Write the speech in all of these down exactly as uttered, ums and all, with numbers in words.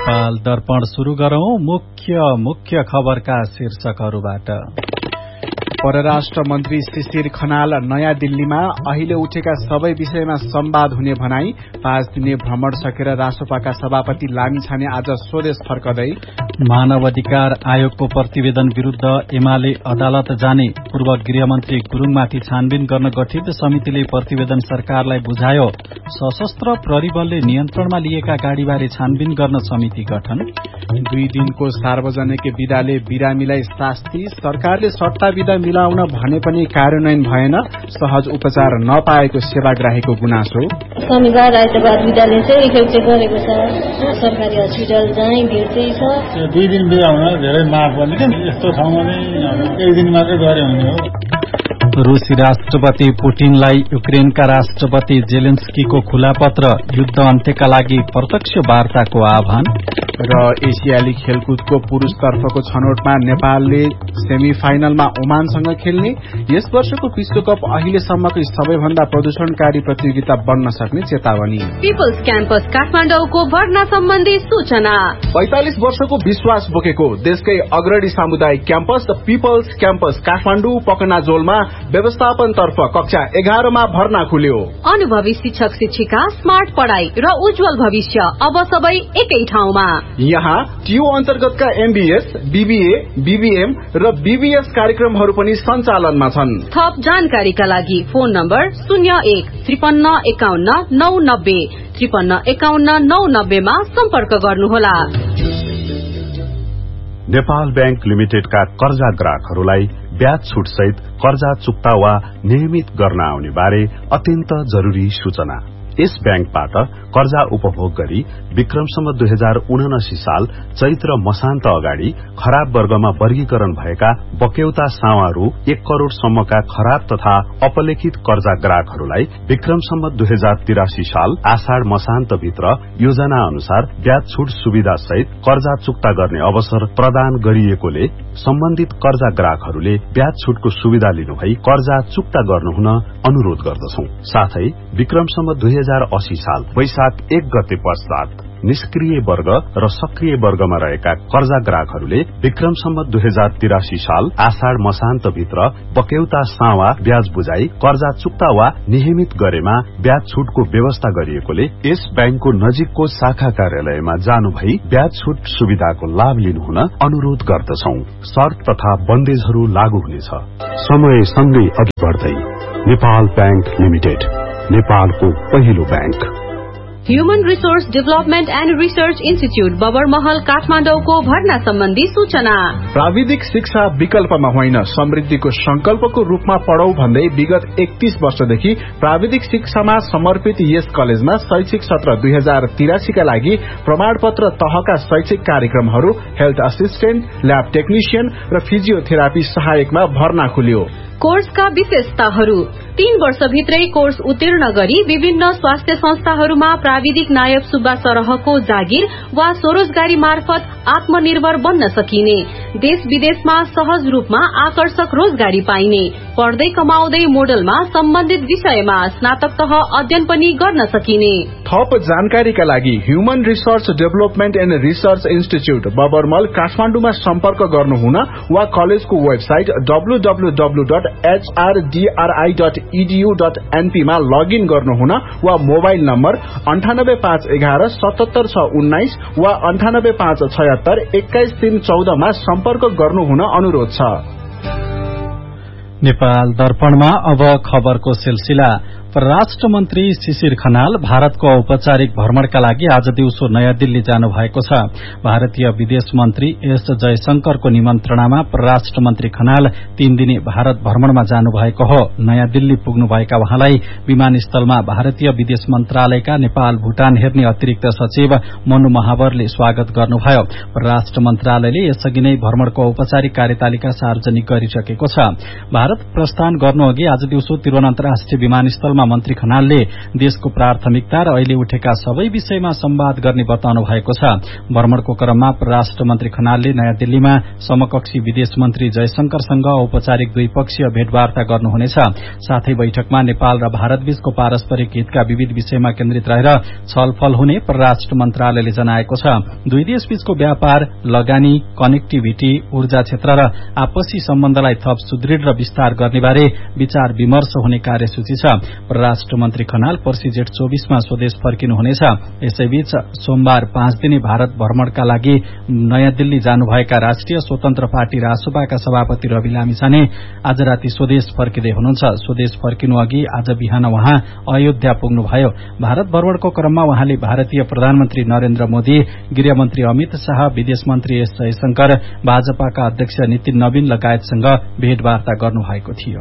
नेपाल दर्पण शुरू गरौं मुख्य मुख्य खबरका शीर्षकहरूबाट। परराष्ट्र मन्त्री शिशिर खनाल नयाँ दिल्लीमा अहिले उठेका सबै विषयमा संवाद हुने भनाई। पाँच दिने भ्रमण सकेर रासोपाका सभापति लामिछाने आज स्वदेश फर्कदै। मानव अधिकार आयोगको प्रतिवेदन विरूद्ध एमाले अदालत जाने। पूर्व गृहमन्त्री गुरूङमाथि छानबिन गर्न गठित समितिले प्रतिवेदन सरकारलाई बुझायो। सशस्त्र प्रहरी बलले नियन्त्रणमा लिएका गाड़ीबारे छानबिन गर्न समिति गठन। दुई दिनको सार्वजनिक विदाले बिरामीलाई शास्ति। सरकारले सट्टा विदा मिलाउन भने पनि कार्यान्वयन भएन। सहज उपचार नपाएको सेवाग्राहीको गुनासो। शनिबार आइतबार बिदाले चाहिँ एकैचोटि गरेको छ। सरकारी हस्पिटल चाहिँ भिड चाहिँ छ। दुई दिन बिदा हुन धेरै माफ गर्ने यस्तो ठाउँमा चाहिँ एक दिन मात्रै गरे हुने हो। रूसी राष्ट्रपति पुटिनलाई युक्रेनका राष्ट्रपति जेलेन्स्कीको खुला पत्र। युद्ध अन्त्यका लागि प्रत्यक्ष वार्ताको आह्वान। र एसियाली खेलकुदको पुरूषतर्फको छनौटमा नेपालले सेमी फाइनलमा ओमानसँग खेल्ने। यस वर्षको विश्वकप अहिलेसम्मकै सबैभन्दा प्रदूषणकारी प्रतियोगिता बन्न सक्ने चेतावनी। पिपल्स क्याम्पस काठमाडौँको भर्ना सम्बन्धी सूचना। पैंतालिस वर्षको विश्वास बोकेको देशकै अग्रणी सामुदायिक क्याम्पस पिपल्स क्याम्पस काठमाडौँ पकनाजोलमा व्यवस्थापनतर्फ कक्षा एघारमा भर्ना खुल्यो। अनुभवी शिक्षक शिक्षिका, स्मार्ट पढ़ाई र उज्जवल भविष्य अब सबै एकै ठाउँमा। यहाँ टियू अन्तर्गतका एमबीएस, बीबीए, बीबीएम र बीबीएस कार्यक्रमहरू पनि सञ्चालनमा छन्। थप जानकारीका लागि फोन नम्बर शून्य एक त्रिपन्न एकाउन्न नौ नब्बे त्रिपन्न एकाउन्न नौ नब्बेमा सम्पर्क गर्नुहोला। नेपाल बैंक लिमिटेडका कर्जा ग्राहकहरूलाई ब्याज छुट सहित कर्जा चुक्ता वा नियमित गर्न आउने बारे अत्यन्त जरूरी सूचना। यस बैंकबाट कर्जा उपभोग गरी विक्रमसम्म दुई हजार उनासी साल चैत्र मसान्त अगाडि खराब वर्गमा वर्गीकरण भएका बक्यौता सावा रु एक करोड़ सम्मका खराब तथा अपलेखित कर्जा ग्राहकहरूलाई विक्रमसम्म दुई हजार तिरासी साल आषाढ़ मसान्त भित्र योजना अनुसार ब्याज छुट सुविधा सहित कर्जा चुक्ता गर्ने अवसर प्रदान गरिएकोले सम्बन्धित कर्जा ग्राहकहरूले ब्याज छुटको सुविधा लिनुभई कर्जा चुक्ता गर्नुहुन अनुरोध गर्दछौं। साथै विक्रमसम्म दुई हजार अस्सी साल वैशाख एक गते पश्चात निष्क्रिय वर्ग र सक्रिय वर्गमा रहेका कर्जा ग्राहकहरूले विक्रमसम्म दुई हजार तिरासी साल आषाढ़ मसान्त भित्र बक्यौता सावा ब्याज बुझाई कर्जा चुक्ता वा नियमित गरेमा ब्याज छुटको व्यवस्था गरिएकोले यस बैंकको नजिकको शाखा कार्यालयमा जानु भई ब्याज छुट सुविधाको लाभ लिनुहुन अनुरोध गर्दछौं। शर्त तथा बन्देजहरू लागू हुनेछ। समय सँगै अघि बढ्दै नेपाल बैंक लिमिटेड, नेपालको पहिलो bank. Human resource development and research institute Babarmahal काठमाडौँको भर्ना सम्बन्धी सूचना। प्राविधिक शिक्षा विकल्पमा होइन समृद्धिको संकल्पको रूपमा पढौं भन्दै विगत एकतीस वर्षदेखि प्राविधिक शिक्षामा समर्पित यस कलेजमा शैक्षिक सत्र दुई हजार तिरासीका लागि प्रमाणपत्र तहका शैक्षिक कार्यक्रमहरू हेल्थ असिस्टेन्ट, ल्याब टेक्निशियन र फिजियोथेरापी सहायकमा भर्ना खुल्यो। कोर्सका विशेषताहरू: तीन वर्षभित्रै कोर्स उत्तीर्ण गरी विभिन्न स्वास्थ्य संस्थाहरूमा प्राविधिक नायब सुब्बा सरहको जागिर वा स्वरोजगारी मार्फत आत्मनिर्भर बन्न सकिने। देश विदेशमा सहज रूपमा आकर्षक रोजगारी पाइने। पढ्दै कमाउँदै मोडलमा सम्बन्धित विषयमा स्नातक तह अध्ययन पनि गर्न सकिने। थप जानकारीका लागि human resource development and research institute बबरमल काठमाडौँमा सम्पर्क गर्नुहुन वा कलेजको website W W W dot H R D R I dot E D you dot an P मा लगइन गर्नुहुन वा मोबाइल नम्बर अन्ठानब्बे पाँच एघार सतहत्तर छ उन्नाइस वा अन्ठानब्बे पाँच छयत्तर एक्काइस तीन चौधमा सम्पर्क गर्नुहुन अनुरोध छ। नेपाल दर्पणमा अब खबरको सिलसिला। परराष्ट्र मन्त्री शिशिर खनाल भारतको औपचारिक भ्रमणका लागि आज दिउँसो नयाँ दिल्ली जानु भएको छ। भारतीय विदेश मन्त्री एस जयशंकरको निमन्त्रणामा परराष्ट्र मन्त्री खनाल तीन दिने भारत भ्रमणमा जानु भएको हो। नयाँ दिल्ली पुग्नुभएका उहाँलाई विमानस्थलमा भारतीय विदेश मन्त्रालयका नेपाल भूटान हेर्ने अतिरिक्त सचिव मनु महावरले स्वागत गर्नुभयो। परराष्ट्र मन्त्रालयले यसअघि नै भ्रमणको औपचारिक कार्यतालिका सार्वजनिक गरिसकेको छ। भारत भारत प्रस्थान गर्नुअघि आज दिउँसो त्रिभुवन अन्तर्राष्ट्रिय विमानस्थलमा मन्त्री खनालले देशको प्राथमिकता र अहिले उठेका सबै विषयमा संवाद गर्ने बताउनु भएको छ। भ्रमणको क्रममा परराष्ट्र मन्त्री खनालले नयाँ दिल्लीमा समकक्षी विदेश मन्त्री जयशंकरसँग औपचारिक द्विपक्षीय भेटवार्ता गर्नुहुनेछ। साथै बैठकमा नेपाल र भारतबीचको पारस्परिक हितका विविध विषयमा केन्द्रित रहेर छलफल हुने परराष्ट्र मन्त्रालयले जनाएको छ। दुई देशबीचको व्यापार, लगानी, कनेक्टिभिटी, ऊर्जा क्षेत्र र आपसी सम्बन्धलाई थप सुदृढ़ र विस्तार गर्ने बारे विचार विमर्श हुने कार्यसूची छ। परराष्ट्र मन्त्री खनाल पर्सि जेठ चौबीसमा स्वदेश फर्किनुहुनेछ। यसैबीच सोमबार पाँच दिने भारत भ्रमणका लागि नयाँ दिल्ली जानुभएका राष्ट्रिय स्वतन्त्र पार्टी रासोपाका सभापति रवि लामिछाने आज राति स्वदेश फर्किँदै हुनुहुन्छ। स्वदेश फर्किनु अघि आज बिहान उहाँ अयोध्या पुग्नुभयो। भारत भ्रमणको क्रममा उहाँले भारतीय प्रधानमन्त्री नरेन्द्र मोदी, गृहमन्त्री अमित शाह, विदेश मन्त्री एस जयशंकर, भाजपाका अध्यक्ष नितिन नवीन लगायतसँग भेटवार्ता गर्नुभएको थियो।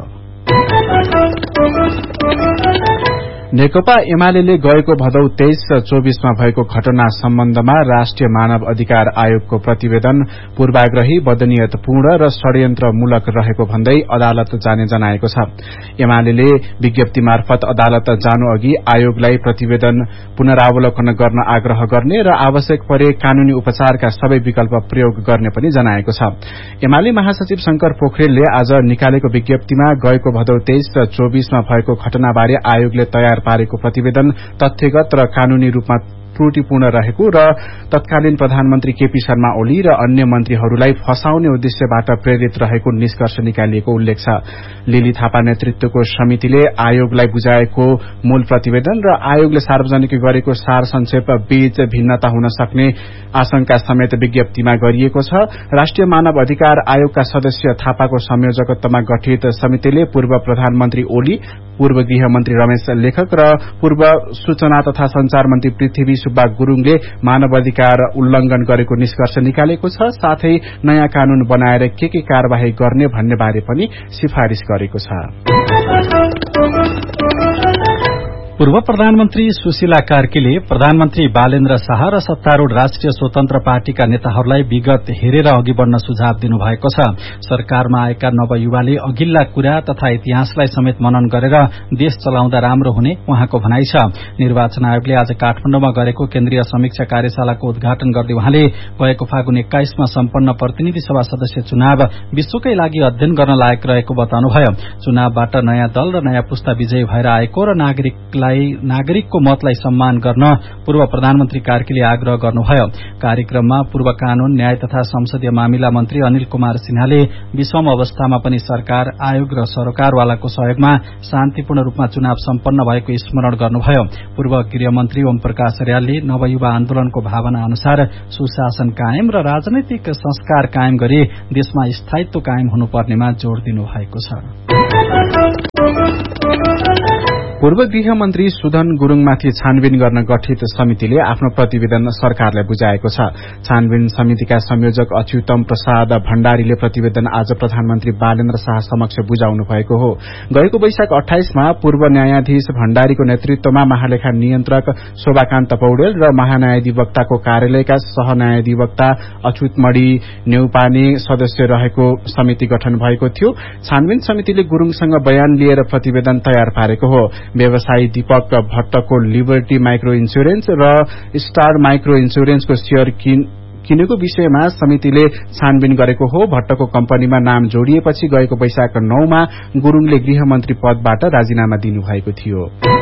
नेकपा एमाले गएको भदौ तेइस र चौबीसमा भएको घटना सम्बन्धमा राष्ट्रिय मानव अधिकार आयोगको प्रतिवेदन पूर्वाग्रही, बदनीयतापूर्ण र षड्यन्त्रमूलक रहेको भन्दै अदालत जाने जनाएको छ। एमाले विज्ञप्ति मार्फत अदालत जानु अघि आयोगलाई प्रतिवेदन पुनरावलोकन गर्न आग्रह गर्ने र आवश्यक परे कानूनी उपचारका सबै विकल्प प्रयोग गर्ने पनि जनाएको छ। एमाले महासचिव शंकर पोखरेलले आज निकालेको विज्ञप्तिमा गएको भदौ तेइस र चौबीसमा भएको घटनाबारे आयोगले तयार पारेको प्रतिवेदन तथ्यगत र कानूनी रूपमा त्रुटिपूर्ण रहेको र तत्कालीन प्रधानमन्त्री केपी शर्मा ओली र अन्य मन्त्रीहरूलाई फसाउने उद्देश्यबाट प्रेरित रहेको निष्कर्ष निकालिएको उल्लेख छ। लिली थापा नेतृत्वको समितिले आयोगलाई बुझाएको मूल प्रतिवेदन र आयोगले सार्वजनिक गरेको सार संक्षेप बीच भिन्नता हुन सक्ने आशंका समेत विज्ञप्तिमा गरिएको छ। राष्ट्रिय मानव अधिकार आयोगका सदस्य थापाको संयोजकत्वमा गठित समितिले पूर्व प्रधानमन्त्री ओली, पूर्व गृहमन्त्री रमेश लेखक र पूर्व सूचना तथा संचार मन्त्री पृथ्वी सुब्बा गुरूङले मानव अधिकार उल्लंघन गरेको निष्कर्ष निकालेको छ। साथै नयाँ कानून बनाएर के के कार्यवाही गर्ने भन्ने बारे पनि सिफारिश गरेको छ। पूर्व प्रधानमन्त्री सुशीला कार्कीले प्रधानमन्त्री बालेन्द्र शाह र सत्तारूढ़ राष्ट्रिय स्वतन्त्र पार्टीका नेताहरूलाई विगत हेरेर अघि बढ़न सुझाव दिनुभएको छ। सरकारमा आएका नवयुवाले अघिल्ला कुरा तथा इतिहासलाई समेत मनन गरेर देश चलाउँदा राम्रो हुने उहाँको भनाइ छ। निर्वाचन आयोगले आज काठमाडौँमा गरेको केन्द्रीय समीक्षा कार्यशालाको उद्घाटन गर्दै उहाँले गएको फागुन एक्काइसमा सम्पन्न प्रतिनिधि सभा सदस्य चुनाव विश्वकै लागि अध्ययन गर्न लायक रहेको बताउनुभयो। चुनावबाट नयाँ दल र नयाँ पुस्ता विजयी भएर आएको र नागरिकलाई नागरिकको मतलाई सम्मान गर्न पूर्व प्रधानमन्त्री कार्कीले आग्रह गर्नुभयो। कार्यक्रममा पूर्व कानून, न्याय तथा संसदीय मामिला मन्त्री अनिल कुमार सिन्हाले विषम अवस्थामा पनि सरकार, आयोग र सरकारवालाको सहयोगमा शान्तिपूर्ण रूपमा चुनाव सम्पन्न भएको स्मरण गर्नुभयो। पूर्व गृहमन्त्री ओम प्रकाश अर्यालले नवयुवा आन्दोलनको भावना अनुसार सुशासन कायम र राजनैतिक संस्कार कायम गरी देशमा स्थायित्व कायम हुनुपर्नेमा जोड़ दिनुभएको छ। पूर्व गृहमन्त्री सुधन गुरूङमाथि छानबिन गर्न गठित समितिले आफ्नो प्रतिवेदन सरकारलाई बुझाएको छ। छानबिन समितिका संयोजक अच्युतम प्रसाद भण्डारीले प्रतिवेदन आज प्रधानमन्त्री बालेन्द्र शाह समक्ष बुझाउनु भएको हो। गएको वैशाख अठाइसमा पूर्व न्यायाधीश भण्डारीको नेतृत्वमा महालेखा नियन्त्रक शोभाकान्त पौडेल र महान्यायाधिवक्ताको कार्यालयका सहन्यायाधिवक्ता अच्युतमणि नेउपाने सदस्य रहेको समिति गठन भएको थियो। छानबिन समितिले गुरूङसँग बयान लिएर प्रतिवेदन तयार पारेको हो। व्यवसायी दीपक भट्टको लिबर्टी माइक्रो इन्स्योरेन्स र स्टार माइक्रो इन्स्योरेन्सको शेयर किनेको विषयमा समितिले छानबिन गरेको हो। भट्टको कम्पनीमा नाम जोडिएपछि गएको वैशाख नौमा गुरूङले गृहमन्त्री पदबाट राजीनामा दिनुभएको थियो।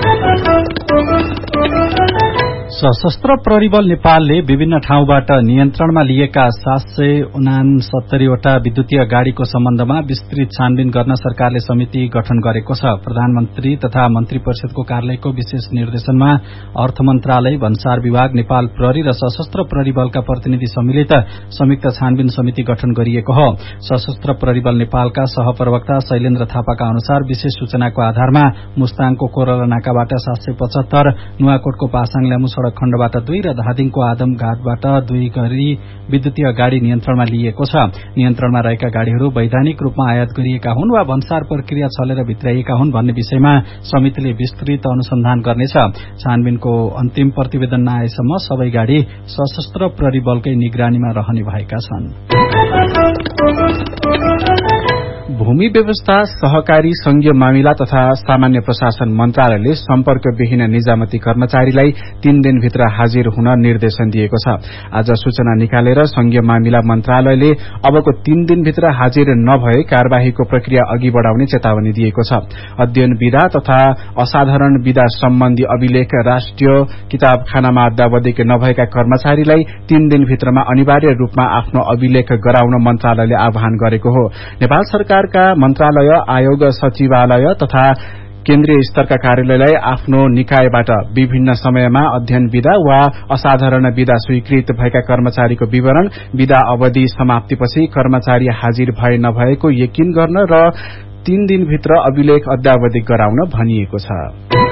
सशस्त्र प्रहरी बल नेपालले विभिन्न ठाउँबाट नियन्त्रणमा लिएका सात सय उनासत्तरीवटा विद्युतीय गाड़ीको सम्बन्धमा विस्तृत छानबिन गर्न सरकारले समिति गठन गरेको छ। प्रधानमन्त्री तथा मन्त्री परिषदको कार्यालयको विशेष निर्देशनमा अर्थ मन्त्रालय, भन्सार विभाग, नेपाल प्रहरी र सशस्त्र प्रहरी बलका प्रतिनिधि सम्मिलित संयुक्त छानबिन समिति गठन गरिएको हो। सशस्त्र प्रहरी बल नेपालका सहप्रवक्ता शैलेन्द्र थापाका अनुसार विशेष सूचनाको आधारमा मुस्ताङको कोरला नाकाबाट सात सय पचहत्तर, नुवाकोटको पासाङ ल्यामु सड़क खण्डबाट दुई र धादिङको आदमघाटबाट दुई गरी विद्युतीय गाड़ी नियन्त्रणमा लिइएको छ। नियन्त्रणमा रहेका गाड़ीहरू वैधानिक रूपमा आयात गरिएका हुन् वा भन्सार प्रक्रिया चलेर भित्राइएका हुन् भन्ने विषयमा समितिले विस्तृत अनुसन्धान गर्नेछ। छानबिनको अन्तिम प्रतिवेदन नआएसम्म सबै गाड़ी सशस्त्र प्रहरी बलकै निगरानीमा रहने भएका छन्। भूमि व्यवस्था सहकारी संघीय मामिला तथा सामान्य प्रशासन मन्त्रालयले सम्पर्कविहीन निजामती कर्मचारीलाई तीन दिनभित्र हाजिर हुन निर्देशन दिएको छ। आज सूचना निकालेर संघीय मामिला मन्त्रालयले अबको तीन दिनभित्र हाजिर नभए कार्यवाहीको प्रक्रिया अघि बढ़ाउने चेतावनी दिएको छ। अध्ययन विधा तथा असाधारण विधा सम्बन्धी अभिलेख राष्ट्रिय किताबखानामा अद्यावधिक नभएका कर्मचारीलाई तीन दिनभित्रमा अनिवार्य रूपमा आफ्नो अभिलेख गराउन मन्त्रालयले आह्वान गरेको हो। नेपाल सरकारका मन्त्रालय, आयोग, सचिवालय तथा केन्द्रीय स्तरका कार्यालयलाई आफ्नो निकायबाट विभिन्न समयमा अध्ययन विधा वा असाधारण विधा स्वीकृत भएका कर्मचारीको विवरण, विधा अवधि समाप्तिपछि कर्मचारी हाजिर भए नभएको यकिन गर्न र तीन दिनभित्र अभिलेख अद्यावधिक गराउन भनिएको छ।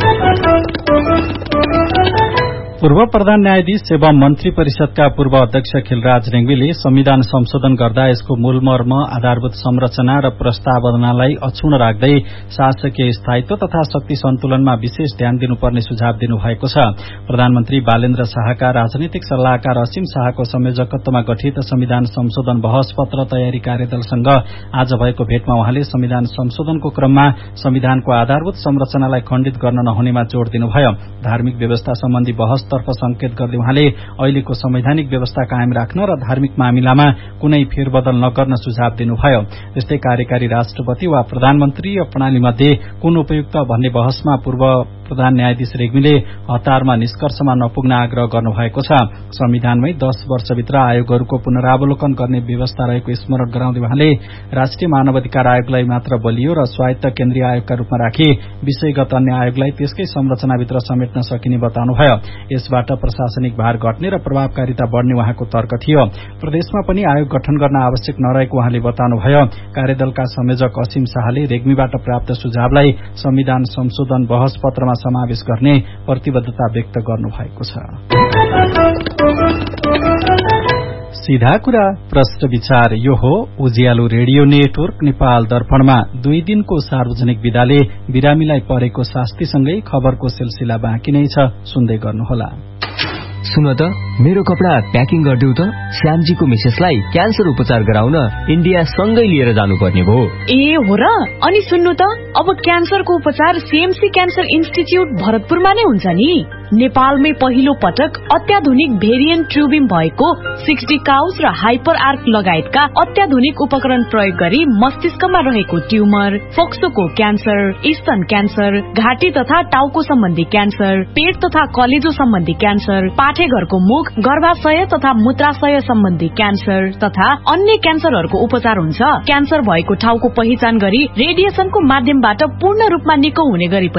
पूर्व प्रधान न्यायाधीश एवं मन्त्री परिषदका पूर्व अध्यक्ष खिलराज रेग्मीले संविधान संशोधन गर्दा यसको मूलमर्म, आधारभूत संरचना र प्रस्तावनालाई अक्षुण्ण राख्दै शासकीय स्थायित्व तथा शक्ति सन्तुलनमा विशेष ध्यान दिनुपर्ने सुझाव दिनुभएको छ। प्रधानमन्त्री बालेन्द्र शाहका राजनीतिक सल्लाहकार असीम शाहको संयोजकत्वमा गठित संविधान संशोधन बहस पत्र तयारी कार्यदलसँग आज भएको भेटमा उहाँले संविधान संशोधनको क्रममा संविधानको आधारभूत संरचनालाई खण्डित गर्न नहुनेमा जोड़ दिनुभयो। धार्मिक व्यवस्था सम्बन्धी बहस तर्फ संकेत गर्दै उहाँले अहिलेको संवैधानिक व्यवस्था कायम राख्न र धार्मिक मामिलामा कुनै फेरबदल नगर्न सुझाव दिनुभयो। त्यस्तै कार्यकारी राष्ट्रपति वा प्रधानमन्त्री प्रणाली मध्ये कुन उपयुक्त भन्ने बहसमा पूर्व प्रधान न्यायाधीश रेग्मीले हतारमा निष्कर्षमा नपुग्न आग्रह गर्नुभएको छ। संविधानमै दश वर्षभित्र आयोगहरूको पुनरावलोकन गर्ने व्यवस्था रहेको स्मरण गराउँदै उहाँले राष्ट्रिय मानवाधिकार आयोगलाई मात्र बलियो र स्वायत्त केन्द्रीय आयोगका रूपमा राखी विषयगत अन्य आयोगलाई त्यसकै संरचनाभित्र समेट्न सकिने बताउनुभयो। यसबाट प्रशासनिक भार घट्ने र प्रभावकारिता बढ़ने उहाँको तर्क थियो। प्रदेशमा पनि आयोग गठन गर्न आवश्यक नरहेको उहाँले बताउनुभयो। कार्यदलका संयोजक असीम शाहले रेग्मीबाट प्राप्त सुझावलाई संविधान संशोधन बहस पत्रमा समावेश गर्ने प्रतिबद्धता व्यक्त गर्नुभएको छ। सीधा कुरा प्रश्न विचार यो हो उज्यालो रेडियो नेटवर्क नेपाल दर्पणमा दुई दिनको सार्वजनिक विदाले बिरामीलाई परेको शास्तिसँगै खबरको सिलसिला बाँकी नै छ, सुन्दै गर्नुहोला। सुन त, मेरो कपडा प्याकिङ गरिदेऊ त। श्यामजीको मिसेसलाई क्यान्सर उपचार गराउन इन्डिया सँगै लिएर जानुपर्ने भयो। ए हो र? अनि सुन्नु त, अब क्यान्सरको उपचार सीएमसी क्यान्सर इन्स्टिच्युट भरतपुरमा नै हुन्छ नि। नेपालमै पहिलो पटक अत्याधुनिक भेरिएन्ट ट्युबिम भएको सिक्सटी काउस र हाइपर आर्क लगायतका अत्याधुनिक उपकरण प्रयोग गरी मस्तिष्कमा रहेको ट्युमर, फोक्सोको क्यान्सर, स्तन क्यान्सर, घाँटी तथा टाउको सम्बन्धी क्यान्सर, पेट तथा कलेजो सम्बन्धी क्यान्सर, पाठेघरको मुख, गर्भाशय तथा मूत्राशय सम्बन्धी क्यान्सर तथा अन्य क्यान्सरहरूको उपचार हुन्छ। क्यान्सर भएको ठाउँको पहिचान गरी रेडिएसनको माध्यमबाट पूर्ण रूपमा निको हुने गरी